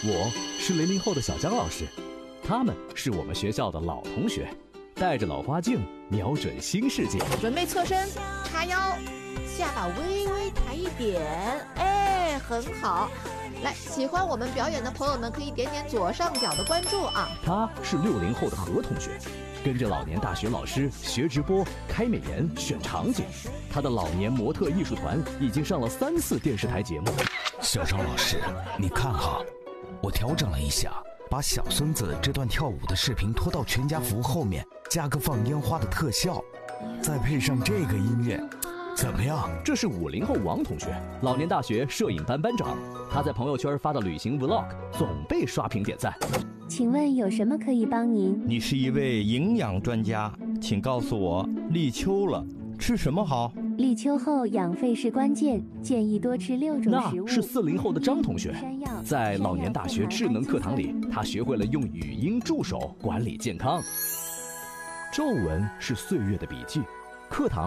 我是00后的小江老师，他们是我们学校的老同学，带着老花镜，瞄准新世界。 准备侧身，叉腰，下巴微微抬一点，哎，很好。来，喜欢我们表演的朋友们可以点点左上角的关注啊。 他是60后的何同学，跟着老年大学老师学直播、开美颜、选场景。他的老年模特艺术团已经上了3次电视台节目。 小张老师，你看哈，我调整了一下，把小孙子这段跳舞的视频拖到全家福后面，加个放烟花的特效，再配上这个音乐，怎么样？ 这是50后王同学，老年大学摄影班班长。他在朋友圈发的旅行 vlog 总被刷屏点赞。 请问有什么可以帮您？ 你是一位营养专家，请告诉我，立秋了，吃什么好？ 立秋后养肺是关键，建议多吃6种食物。 那是40后的张同学，在老年大学智能课堂里，他学会了用语音助手管理健康。皱纹是岁月的笔记，课堂